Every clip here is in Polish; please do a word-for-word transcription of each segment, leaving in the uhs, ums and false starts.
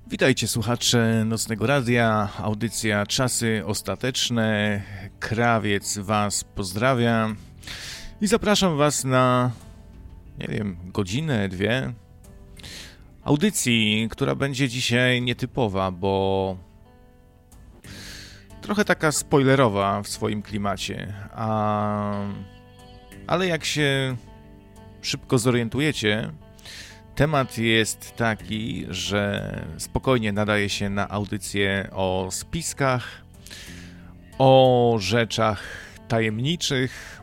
Witajcie słuchacze Nocnego Radia, audycja Czasy Ostateczne. Krawiec was pozdrawia i zapraszam was na, nie wiem, godzinę, dwie audycji, która będzie dzisiaj nietypowa, bo trochę taka spoilerowa w swoim klimacie, a... ale jak się szybko zorientujecie, temat jest taki, że spokojnie nadaje się na audycję o spiskach, o rzeczach tajemniczych,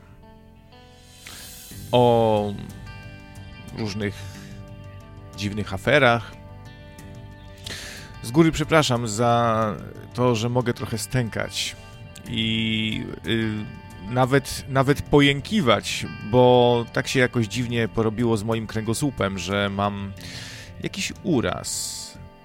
o różnych dziwnych aferach. Z góry przepraszam za to, że mogę trochę stękać i yy, Nawet, nawet pojękiwać, bo tak się jakoś dziwnie porobiło z moim kręgosłupem, że mam jakiś uraz.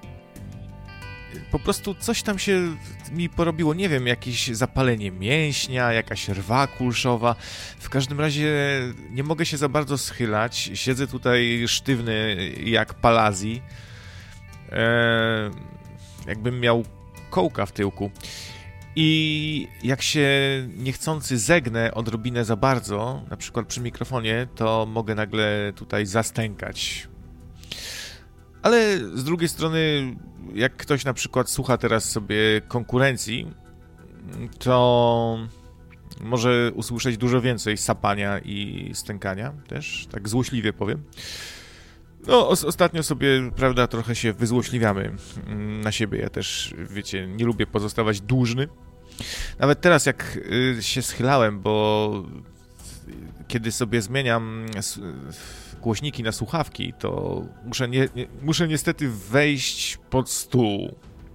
Po prostu coś tam się mi porobiło, nie wiem, jakieś zapalenie mięśnia, jakaś rwa kulszowa. W każdym razie nie mogę się za bardzo schylać. Siedzę tutaj sztywny jak Palazzi. Eee, jakbym miał kołka w tyłku. I jak się niechcący zegnę odrobinę za bardzo, na przykład przy mikrofonie, to mogę nagle tutaj zastękać. Ale z drugiej strony, jak ktoś na przykład słucha teraz sobie konkurencji, to może usłyszeć dużo więcej sapania i stękania też, tak złośliwie powiem. No, ostatnio sobie, prawda, trochę się wyzłośliwiamy na siebie. Ja też, wiecie, nie lubię pozostawać dłużny. Nawet teraz, jak się schylałem, bo kiedy sobie zmieniam głośniki na słuchawki, to muszę, nie, nie, muszę niestety wejść pod stół.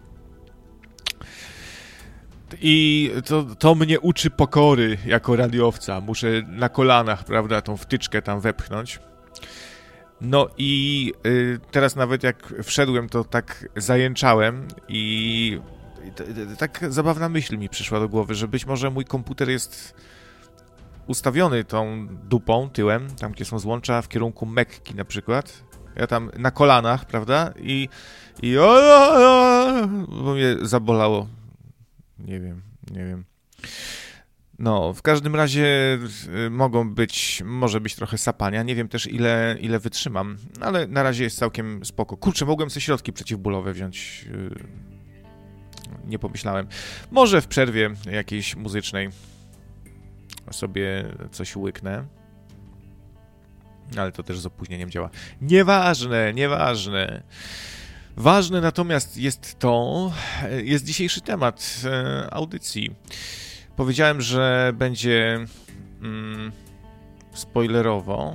I to, to mnie uczy pokory jako radiowca. Muszę na kolanach, prawda, tą wtyczkę tam wepchnąć. No i y, teraz nawet jak wszedłem, to tak zajęczałem i t, t, tak zabawna myśl mi przyszła do głowy, że być może mój komputer jest ustawiony tą dupą, tyłem, tam gdzie są złącza, w kierunku Mekki na przykład. Ja tam na kolanach, prawda? I, i o, o, o, bo mnie zabolało. Nie wiem, nie wiem. No, w każdym razie y, mogą być, może być trochę sapania, nie wiem też ile, ile wytrzymam, ale na razie jest całkiem spoko. Kurczę, mogłem sobie środki przeciwbólowe wziąć, y, nie pomyślałem. Może w przerwie jakiejś muzycznej sobie coś łyknę, ale to też z opóźnieniem działa. Nieważne, nieważne. Ważne natomiast jest to, jest dzisiejszy temat y, audycji. Powiedziałem, że będzie mm, spoilerowo,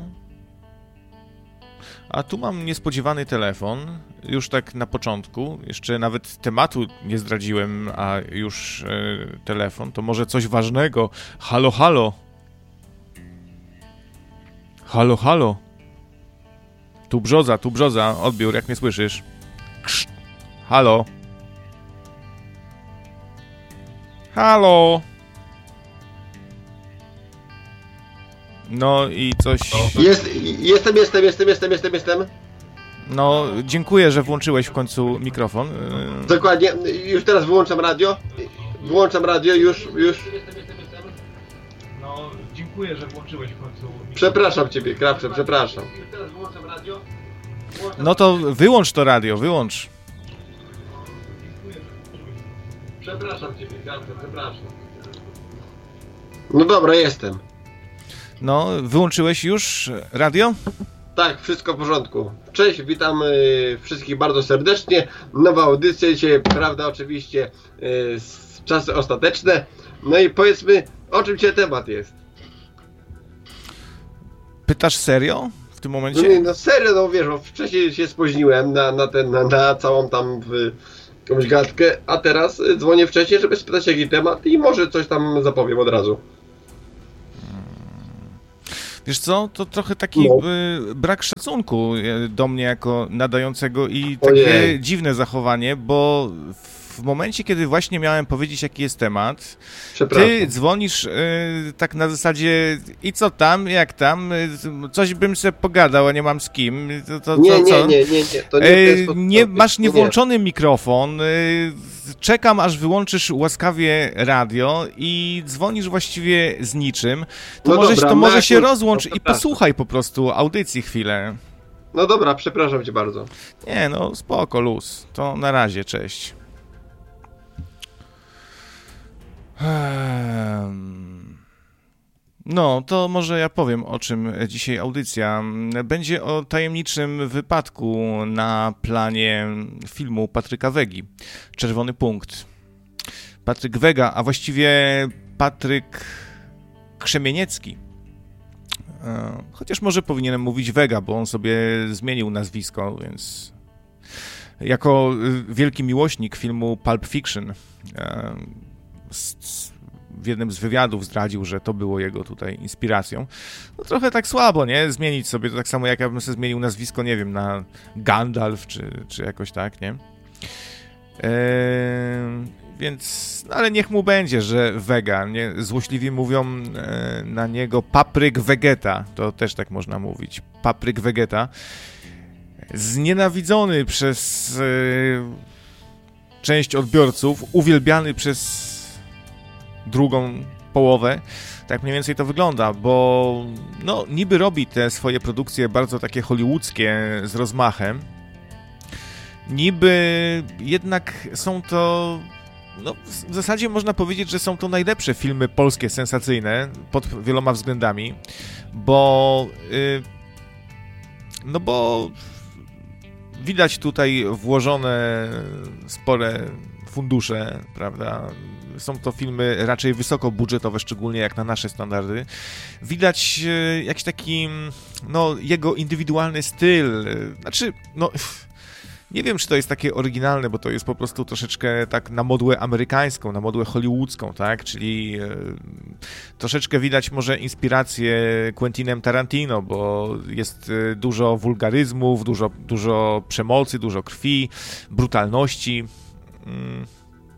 a tu mam niespodziewany telefon, już tak na początku, jeszcze nawet tematu nie zdradziłem, a już e, telefon, to może coś ważnego. Halo, halo. Halo, halo. Tu Brzoza, tu Brzoza, odbiór, jak mnie słyszysz. Krzt. Halo. Halo. No i coś... Jest, jestem, jestem, jestem, jestem, jestem, jestem. No, dziękuję, że włączyłeś w końcu mikrofon. Dokładnie, już teraz wyłączam radio. Wyłączam radio, już, już. No, dziękuję, że włączyłeś w końcu mikrofon. Przepraszam ciebie, Krawcze, przepraszam. Już teraz wyłączam radio. No to wyłącz to radio, wyłącz. Przepraszam ciebie, Krawcze, przepraszam. No dobra, jestem. No, wyłączyłeś już radio? Tak, wszystko w porządku. Cześć, witam y, wszystkich bardzo serdecznie. Nowa audycja dzisiaj, prawda, oczywiście, y, z Czasy Ostateczne. No i powiedzmy, o czym dzisiaj temat jest. Pytasz serio w tym momencie? No, nie, no serio, no wiesz, bo wcześniej się spóźniłem na, na, ten, na, na całą tam w, jakąś gadkę, a teraz dzwonię wcześniej, żeby spytać jaki temat i może coś tam zapowiem od razu. Wiesz co, to trochę taki no. y, brak szacunku do mnie jako nadającego i takie Ojej. dziwne zachowanie, bo w momencie, kiedy właśnie miałem powiedzieć, jaki jest temat, ty dzwonisz y, tak na zasadzie i co tam, jak tam, y, coś bym sobie pogadał, a nie mam z kim. To, to, nie, to, nie, co? nie, nie, nie, to nie, y, to jest nie masz niewłączony mikrofon, y, czekam, aż wyłączysz łaskawie radio i dzwonisz właściwie z niczym. To no może, dobra, to może jak... się rozłącz no, i posłuchaj po prostu audycji chwilę. No dobra, przepraszam cię bardzo. Nie, no spoko, luz. To na razie, cześć. No, to może ja powiem, o czym dzisiaj audycja. Będzie o tajemniczym wypadku na planie filmu Patryka Wegi. Czerwony punkt. Patryk Wega, a właściwie Patryk Krzemieniecki. Chociaż może powinienem mówić Wega, bo on sobie zmienił nazwisko, więc jako wielki miłośnik filmu Pulp Fiction w jednym z wywiadów zdradził, że to było jego tutaj inspiracją. No trochę tak słabo, nie? Zmienić sobie, to tak samo jak ja bym sobie zmienił nazwisko, nie wiem, na Gandalf, czy, czy jakoś tak, nie? Eee, więc, no ale niech mu będzie, że Wega, nie? Złośliwi mówią e, na niego Papryk Vegeta, to też tak można mówić, Papryk Vegeta. Znienawidzony przez e, część odbiorców, uwielbiany przez drugą połowę. Tak mniej więcej to wygląda, bo no niby robi te swoje produkcje bardzo takie hollywoodzkie z rozmachem. Niby jednak są to, no w zasadzie można powiedzieć, że są to najlepsze filmy polskie sensacyjne pod wieloma względami, bo yy, no bo widać tutaj włożone spore fundusze, prawda? Są to filmy raczej wysokobudżetowe, szczególnie jak na nasze standardy. Widać e, jakiś taki, no, jego indywidualny styl. Znaczy, no, nie wiem, czy to jest takie oryginalne, bo to jest po prostu troszeczkę tak na modłę amerykańską, na modłę hollywoodzką, tak? Czyli e, troszeczkę widać może inspirację Quentinem Tarantino, bo jest e, dużo wulgaryzmów, dużo, dużo przemocy, dużo krwi, brutalności. Mm.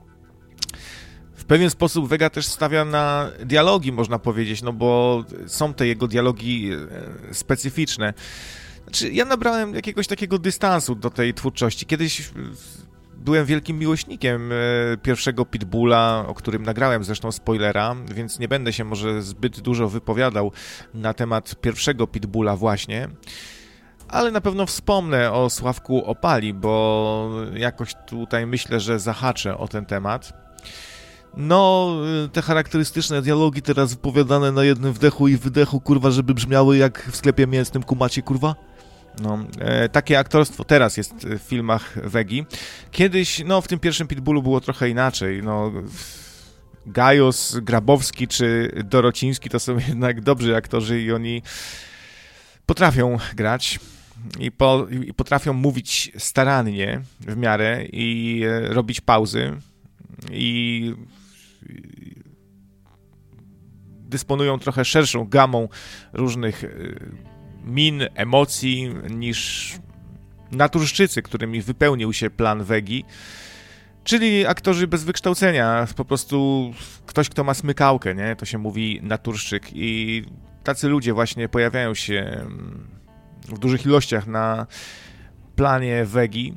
W pewien sposób Wega też stawia na dialogi, można powiedzieć, no bo są te jego dialogi specyficzne. Znaczy, ja nabrałem jakiegoś takiego dystansu do tej twórczości. Kiedyś byłem wielkim miłośnikiem pierwszego Pitbulla, o którym nagrałem zresztą spoilera, więc nie będę się może zbyt dużo wypowiadał na temat pierwszego Pitbulla właśnie. Ale na pewno wspomnę o Sławku Opali, bo jakoś tutaj myślę, że zahaczę o ten temat. No, te charakterystyczne dialogi teraz wypowiadane na jednym wdechu i wydechu, kurwa, żeby brzmiały jak w sklepie mięsnym, kumacie, kurwa? No, e, takie aktorstwo teraz jest w filmach Wegi. Kiedyś, no, w tym pierwszym Pitbullu było trochę inaczej, no... Gajos, Grabowski czy Dorociński to są jednak dobrzy aktorzy i oni potrafią grać. I, po, I potrafią mówić starannie w miarę i e, robić pauzy i, i dysponują trochę szerszą gamą różnych e, min, emocji niż naturszczycy, którymi wypełnił się plan Wegi, czyli aktorzy bez wykształcenia, po prostu ktoś, kto ma smykałkę, nie? To się mówi naturszczyk i tacy ludzie właśnie pojawiają się w dużych ilościach na planie Wegi.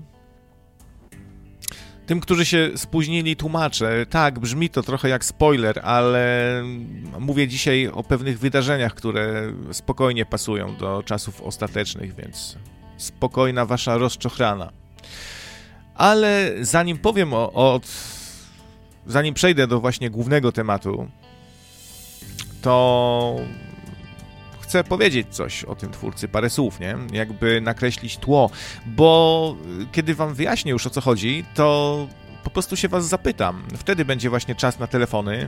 Tym, którzy się spóźnili, tłumaczę. Tak, brzmi to trochę jak spoiler, ale mówię dzisiaj o pewnych wydarzeniach, które spokojnie pasują do czasów ostatecznych, więc spokojna wasza rozczochrana. Ale zanim powiem o, o... zanim przejdę do właśnie głównego tematu, to... chcę powiedzieć coś o tym twórcy, parę słów, nie? Jakby nakreślić tło, bo kiedy wam wyjaśnię już, o co chodzi, to po prostu się was zapytam. Wtedy będzie właśnie czas na telefony.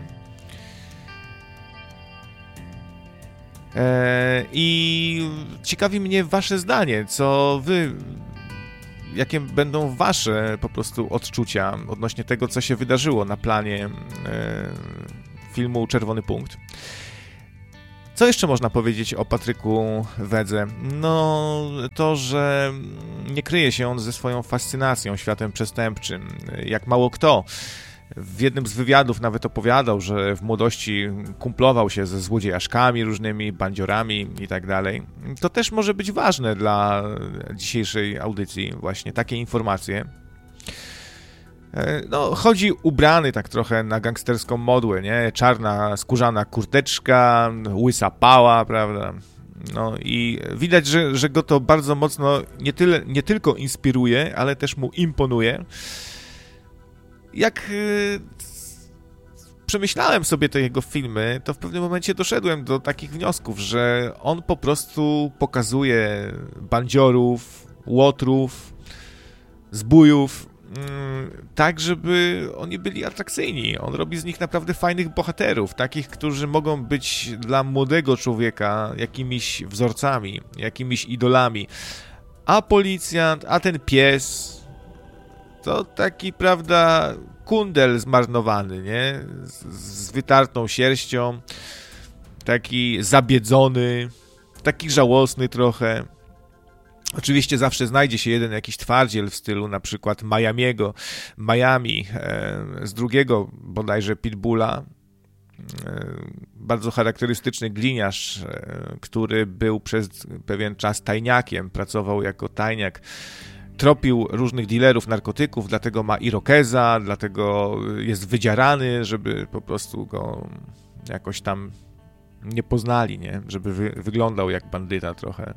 Eee, I ciekawi mnie wasze zdanie, co wy... jakie będą wasze po prostu odczucia odnośnie tego, co się wydarzyło na planie e, filmu Czerwony Punkt. Co jeszcze można powiedzieć o Patryku Wedze? No, to, że nie kryje się on ze swoją fascynacją światem przestępczym, jak mało kto. W jednym z wywiadów nawet opowiadał, że w młodości kumplował się ze złodziejaszkami różnymi, bandziorami i tak dalej. To też może być ważne dla dzisiejszej audycji, właśnie takie informacje. No, chodzi ubrany tak trochę na gangsterską modłę, nie? Czarna skórzana kurteczka, łysa pała, prawda? No i widać, że, że go to bardzo mocno nie, tyle, nie tylko inspiruje, ale też mu imponuje. Jak yy, przemyślałem sobie te jego filmy, to w pewnym momencie doszedłem do takich wniosków, że on po prostu pokazuje bandziorów, łotrów, zbójów, yy, tak, żeby oni byli atrakcyjni. On robi z nich naprawdę fajnych bohaterów, takich, którzy mogą być dla młodego człowieka jakimiś wzorcami, jakimiś idolami. A policjant, a ten pies... to taki, prawda, kundel zmarnowany, nie? Z, z wytartą sierścią, taki zabiedzony, taki żałosny trochę. Oczywiście zawsze znajdzie się jeden jakiś twardziel w stylu na przykład Miamiego, Miami, e, z drugiego bodajże Pitbulla, e, bardzo charakterystyczny gliniarz, e, który był przez pewien czas tajniakiem, pracował jako tajniak, tropił różnych dealerów narkotyków, dlatego ma irokeza, dlatego jest wydzierany, żeby po prostu go jakoś tam nie poznali, nie? Żeby wy, wyglądał jak bandyta trochę.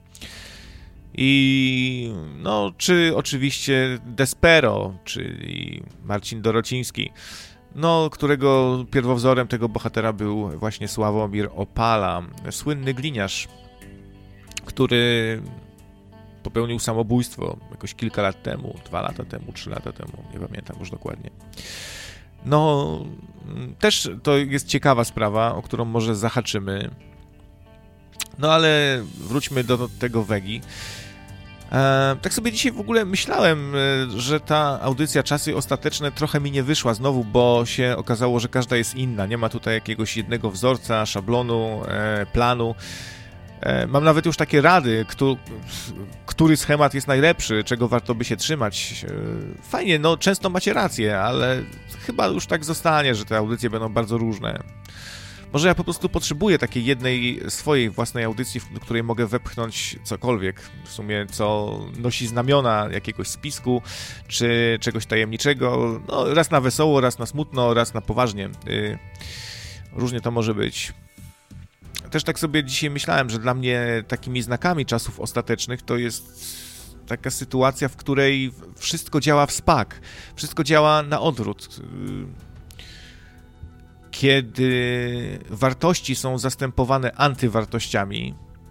I no, czy oczywiście Despero, czyli Marcin Dorociński, no, którego pierwowzorem tego bohatera był właśnie Sławomir Opala, słynny gliniarz, który popełnił samobójstwo jakoś kilka lat temu, dwa lata temu, trzy lata temu, nie pamiętam już dokładnie. No, też to jest ciekawa sprawa, o którą może zahaczymy. No ale wróćmy do tego Wegi. E, tak sobie dzisiaj w ogóle myślałem, że ta audycja Czasy Ostateczne trochę mi nie wyszła znowu, bo się okazało, że każda jest inna. Nie ma tutaj jakiegoś jednego wzorca, szablonu, e, planu. Mam nawet już takie rady, kto, który schemat jest najlepszy, czego warto by się trzymać. Fajnie, no często macie rację, ale chyba już tak zostanie, że te audycje będą bardzo różne. Może ja po prostu potrzebuję takiej jednej swojej własnej audycji, do której mogę wepchnąć cokolwiek, w sumie co nosi znamiona jakiegoś spisku, czy czegoś tajemniczego, no raz na wesoło, raz na smutno, raz na poważnie. Różnie to może być. Też tak sobie dzisiaj myślałem, że dla mnie takimi znakami czasów ostatecznych to jest taka sytuacja, w której wszystko działa w spak, wszystko działa na odwrót. Kiedy wartości są zastępowane antywartościami,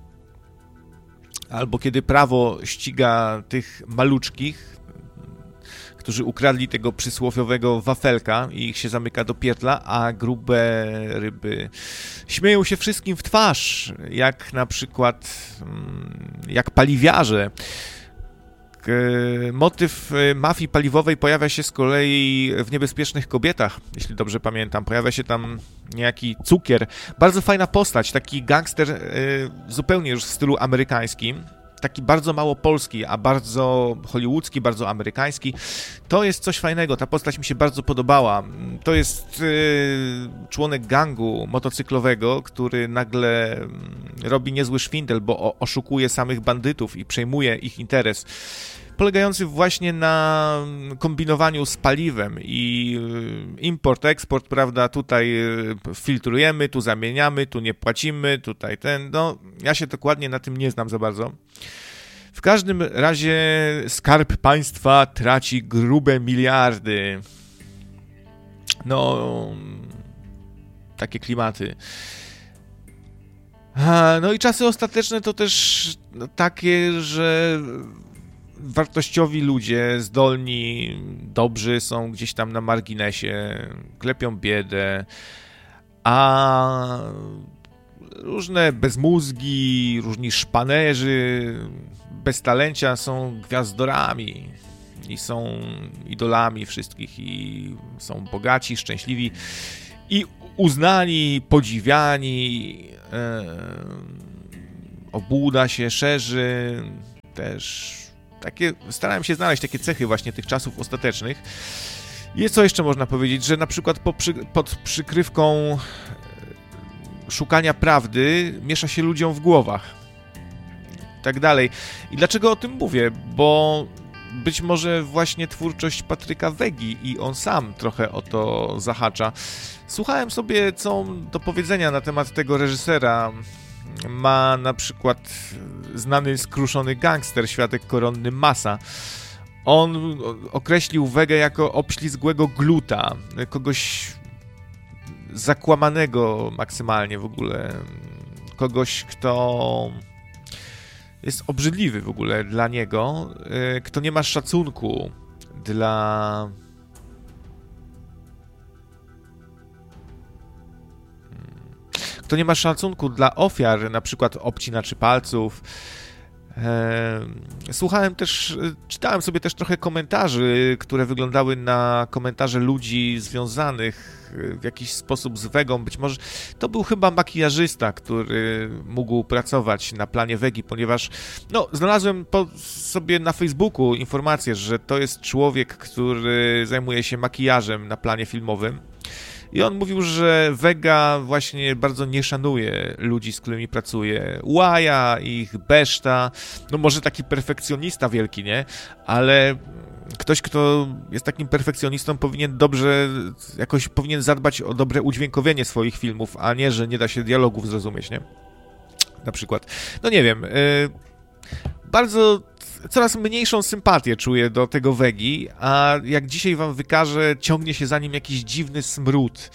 albo kiedy prawo ściga tych maluczkich, którzy ukradli tego przysłowiowego wafelka i ich się zamyka do pierdla, a grube ryby śmieją się wszystkim w twarz, jak na przykład jak paliwiarze. Motyw mafii paliwowej pojawia się z kolei w Niebezpiecznych kobietach, jeśli dobrze pamiętam. Pojawia się tam niejaki Cukier. Bardzo fajna postać, taki gangster zupełnie już w stylu amerykańskim. Taki bardzo mało polski, a bardzo hollywoodzki, bardzo amerykański. To jest coś fajnego, ta postać mi się bardzo podobała. To jest yy, członek gangu motocyklowego, który nagle robi niezły szwindel, bo o, oszukuje samych bandytów i przejmuje ich interes, polegający właśnie na kombinowaniu z paliwem i import, eksport, prawda, tutaj filtrujemy, tu zamieniamy, tu nie płacimy, tutaj ten, no, ja się dokładnie na tym nie znam za bardzo. W każdym razie Skarb Państwa traci grube miliardy. No, takie klimaty. No i czasy ostateczne to też takie, że wartościowi ludzie, zdolni, dobrzy są gdzieś tam na marginesie, klepią biedę, a różne bezmózgi, różni szpanerzy, beztalencia są gwiazdorami i są idolami wszystkich i są bogaci, szczęśliwi i uznani, podziwiani, e, obłuda się szerzy, też takie, starałem się znaleźć takie cechy właśnie tych czasów ostatecznych. Jest co jeszcze można powiedzieć, że na przykład po przy, pod przykrywką szukania prawdy miesza się ludziom w głowach. Tak dalej. I dlaczego o tym mówię? Bo być może właśnie twórczość Patryka Wegi i on sam trochę o to zahacza. Słuchałem sobie, co do powiedzenia na temat tego reżysera. Ma na przykład znany skruszony gangster, świadek koronny Masa. On określił Wegę jako obślizgłego gluta, kogoś zakłamanego maksymalnie w ogóle, kogoś, kto jest obrzydliwy w ogóle dla niego, kto nie ma szacunku dla kto nie ma szacunku dla ofiar, na przykład obcinaczy palców. Słuchałem też, czytałem sobie też trochę komentarzy, które wyglądały na komentarze ludzi związanych w jakiś sposób z Wegą. Być może to był chyba makijażysta, który mógł pracować na planie Wegi, ponieważ no, znalazłem po sobie na Facebooku informację, że to jest człowiek, który zajmuje się makijażem na planie filmowym. I on mówił, że Wega właśnie bardzo nie szanuje ludzi, z którymi pracuje. Łaja ich, beszta, no może taki perfekcjonista wielki, nie? Ale ktoś, kto jest takim perfekcjonistą, powinien dobrze, jakoś powinien zadbać o dobre udźwiękowienie swoich filmów, a nie, że nie da się dialogów zrozumieć, nie? Na przykład. No nie wiem, yy, bardzo... Coraz mniejszą sympatię czuję do tego Wegi, a jak dzisiaj wam wykażę, ciągnie się za nim jakiś dziwny smród.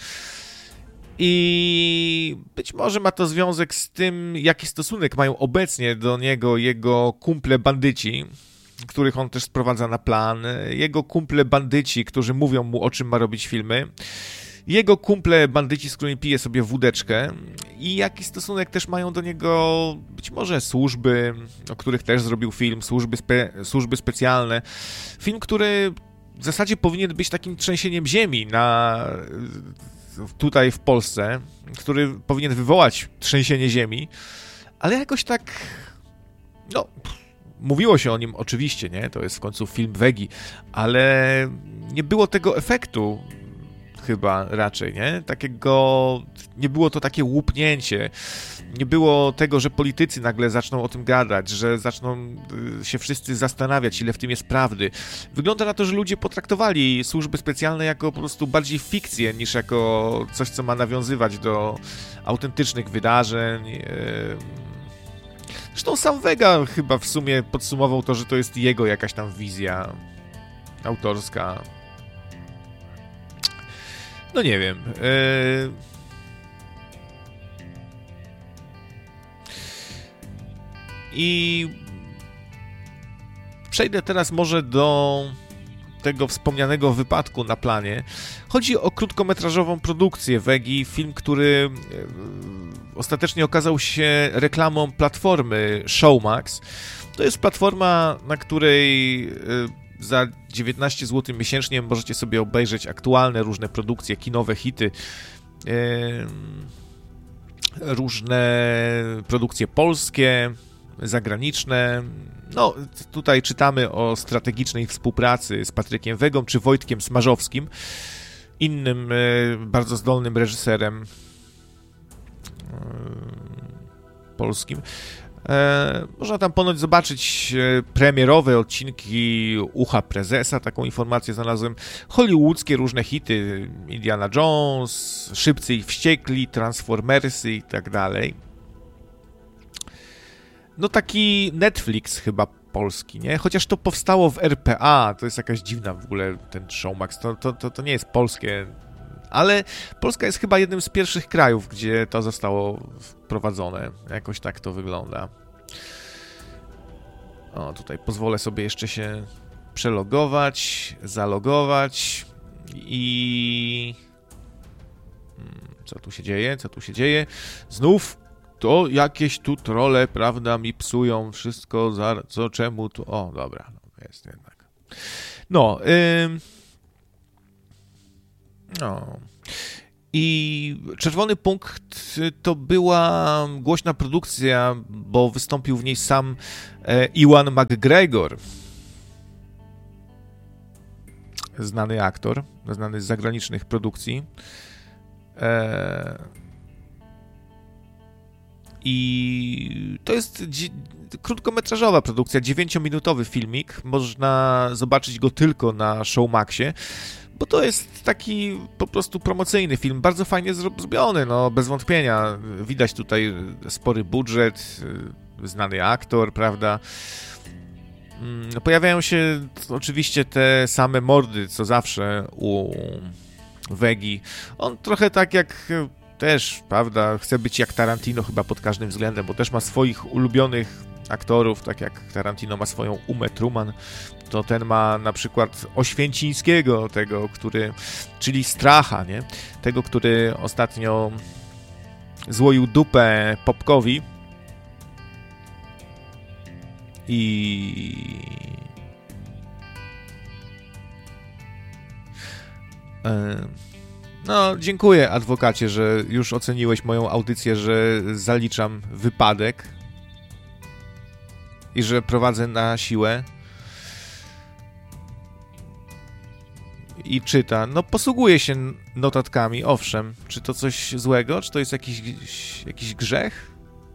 I być może ma to związek z tym, jaki stosunek mają obecnie do niego jego kumple bandyci, których on też sprowadza na plan, jego kumple bandyci, którzy mówią mu, o czym ma robić filmy, jego kumple bandyci, z którymi pije sobie wódeczkę i jaki stosunek też mają do niego być może służby, o których też zrobił film, służby, spe, służby specjalne. Film, który w zasadzie powinien być takim trzęsieniem ziemi na, tutaj w Polsce, który powinien wywołać trzęsienie ziemi, ale jakoś tak, no... Mówiło się o nim oczywiście, nie? To jest w końcu film Wegi, ale nie było tego efektu chyba raczej, nie? Takiego, nie było to takie łupnięcie, nie było tego, że politycy nagle zaczną o tym gadać, że zaczną się wszyscy zastanawiać, ile w tym jest prawdy. Wygląda na to, że ludzie potraktowali służby specjalne jako po prostu bardziej fikcję, niż jako coś, co ma nawiązywać do autentycznych wydarzeń. Zresztą sam Wega chyba w sumie podsumował to, że to jest jego jakaś tam wizja autorska. No nie wiem. Yy... I przejdę teraz może do tego wspomnianego wypadku na planie. Chodzi o krótkometrażową produkcję Wegi, film, który ostatecznie okazał się reklamą platformy Showmax. To jest platforma, na której za dziewiętnaście złotych miesięcznie możecie sobie obejrzeć aktualne różne produkcje, kinowe hity, różne produkcje polskie, zagraniczne. No, tutaj czytamy o strategicznej współpracy z Patrykiem Wegą czy Wojtkiem Smarzowskim, innym bardzo zdolnym reżyserem polskim. E, można tam ponoć zobaczyć premierowe odcinki Ucha Prezesa, taką informację znalazłem, hollywoodzkie różne hity, Indiana Jones, Szybcy i Wściekli, Transformersy i tak dalej. No taki Netflix chyba polski, nie? Chociaż to powstało w R P A, to jest jakaś dziwna w ogóle ten Showmax, to, to, to, to nie jest polskie, ale Polska jest chyba jednym z pierwszych krajów, gdzie to zostało wprowadzone. Jakoś tak to wygląda. O, tutaj pozwolę sobie jeszcze się przelogować, zalogować i... Co tu się dzieje? Co tu się dzieje? Znów to jakieś tu trolle, prawda, mi psują wszystko, za co, czemu tu... O, dobra, jest jednak. No, ym... no... I Czerwony Punkt to była głośna produkcja, bo wystąpił w niej sam Ewan McGregor, znany aktor, znany z zagranicznych produkcji. I to jest dzi- krótkometrażowa produkcja, dziewięciominutowy filmik. Można zobaczyć go tylko na Showmaxie, bo to jest taki po prostu promocyjny film, bardzo fajnie zrobiony, no bez wątpienia. Widać tutaj spory budżet, znany aktor, prawda? Pojawiają się oczywiście te same mordy, co zawsze u Wegi. On trochę tak jak też, prawda, chce być jak Tarantino chyba pod każdym względem, bo też ma swoich ulubionych aktorów, tak jak Tarantino ma swoją Umę Truman, to ten ma na przykład Oświęcińskiego, tego, który, czyli Stracha, nie? Tego, który ostatnio złoił dupę Popkowi i... No, dziękuję, adwokacie, że już oceniłeś moją audycję, że zaliczam wypadek i że prowadzę na siłę. I czyta. No, posługuje się notatkami, owszem. Czy to coś złego? Czy to jest jakiś, jakiś grzech?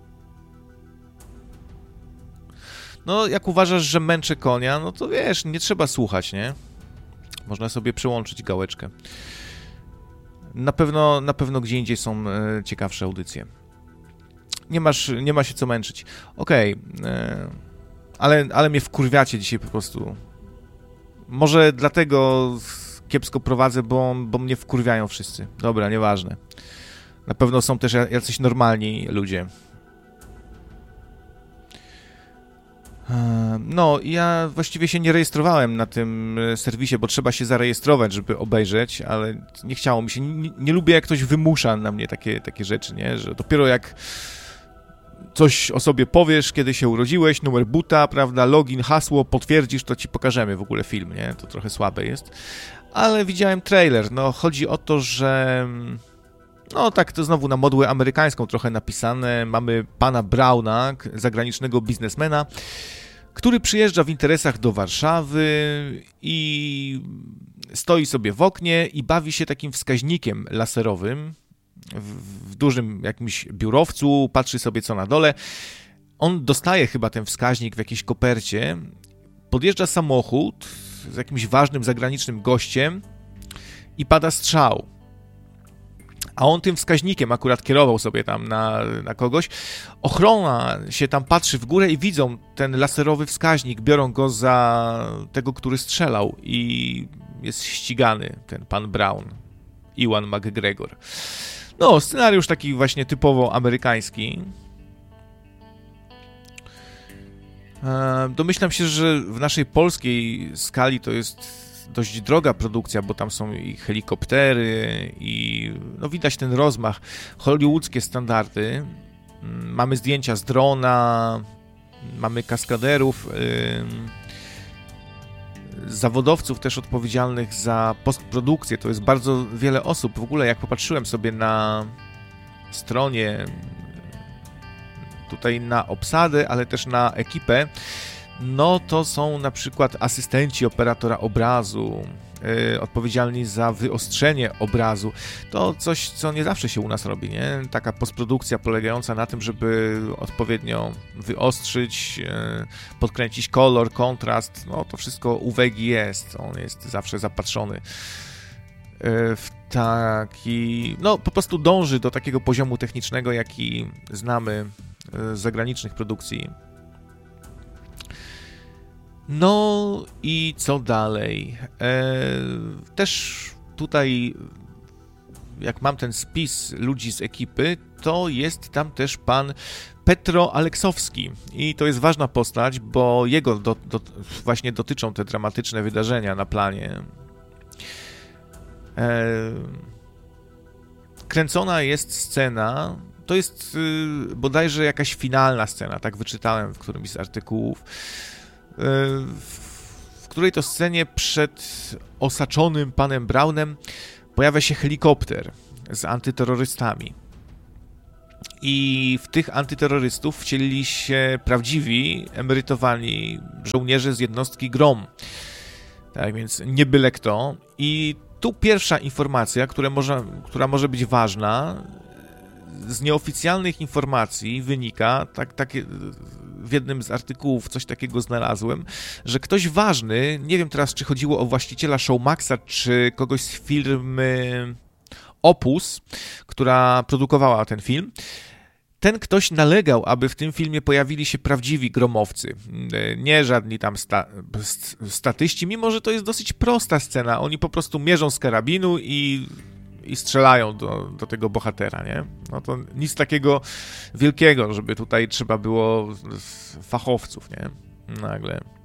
No, jak uważasz, że męczę konia, no to wiesz, nie trzeba słuchać, nie? Można sobie przełączyć gałeczkę. Na pewno, na pewno gdzie indziej są e, ciekawsze audycje. Nie masz, nie ma się co męczyć. Okej, okay, e, ale, ale mnie wkurwiacie dzisiaj po prostu. Może dlatego kiepsko prowadzę, bo, bo mnie wkurwiają wszyscy. Dobra, nieważne. Na pewno są też jacyś normalni ludzie. No, ja właściwie się nie rejestrowałem na tym serwisie, bo trzeba się zarejestrować, żeby obejrzeć, ale nie chciało mi się. Nie, nie lubię, jak ktoś wymusza na mnie takie, takie rzeczy, nie? Że dopiero jak coś o sobie powiesz, kiedy się urodziłeś, numer buta, prawda, login, hasło, potwierdzisz, to ci pokażemy w ogóle film, nie? To trochę słabe jest. Ale widziałem trailer. No, chodzi o to, że... No tak, to znowu na modłę amerykańską trochę napisane. Mamy pana Browna, zagranicznego biznesmena, który przyjeżdża w interesach do Warszawy i stoi sobie w oknie i bawi się takim wskaźnikiem laserowym w, w dużym jakimś biurowcu, patrzy sobie co na dole. On dostaje chyba ten wskaźnik w jakiejś kopercie, podjeżdża samochód z jakimś ważnym zagranicznym gościem i pada strzał. A on tym wskaźnikiem akurat kierował sobie tam na, na kogoś. Ochrona się tam patrzy w górę i widzą ten laserowy wskaźnik, biorą go za tego, który strzelał i jest ścigany, ten pan Brown, Ewan McGregor. No, scenariusz taki właśnie typowo amerykański. Domyślam się, że w naszej polskiej skali to jest dość droga produkcja, bo tam są i helikoptery i no widać ten rozmach, hollywoodzkie standardy. Mamy zdjęcia z drona, mamy kaskaderów, yy, zawodowców też odpowiedzialnych za postprodukcję. To jest bardzo wiele osób. W ogóle jak popatrzyłem sobie na stronie tutaj na obsadę, ale też na ekipę, no to są na przykład asystenci operatora obrazu, yy, odpowiedzialni za wyostrzenie obrazu. To coś, co nie zawsze się u nas robi, nie? Taka postprodukcja polegająca na tym, żeby odpowiednio wyostrzyć, yy, podkręcić kolor, kontrast, no to wszystko u Wegi jest, on jest zawsze zapatrzony yy, w taki, no po prostu dąży do takiego poziomu technicznego, jaki znamy yy, z zagranicznych produkcji. No i co dalej? Eee, też tutaj, jak mam ten spis ludzi z ekipy, to jest tam też pan Petro Aleksowski. I to jest ważna postać, bo jego do, do, właśnie dotyczą te dramatyczne wydarzenia na planie. Eee, kręcona jest scena, to jest y, bodajże jakaś finalna scena, tak wyczytałem w którymś z artykułów, w której to scenie przed osaczonym panem Brownem pojawia się helikopter. z antyterrorystami. I w tych antyterrorystów wcielili się prawdziwi, emerytowani żołnierze z jednostki GROM. Tak więc nie byle kto. I tu pierwsza informacja, która może, która może być ważna. Z nieoficjalnych informacji wynika, tak, takie, w jednym z artykułów coś takiego znalazłem, że ktoś ważny, nie wiem teraz, czy chodziło o właściciela Showmaxa, czy kogoś z firmy Opus, która produkowała ten film, ten ktoś nalegał, aby w tym filmie pojawili się prawdziwi gromowcy, nie żadni tam sta- statyści, mimo że to jest dosyć prosta scena, oni po prostu mierzą z karabinu i i strzelają do, do tego bohatera, nie? No to nic takiego wielkiego, żeby tutaj trzeba było fachowców, nie? Nagle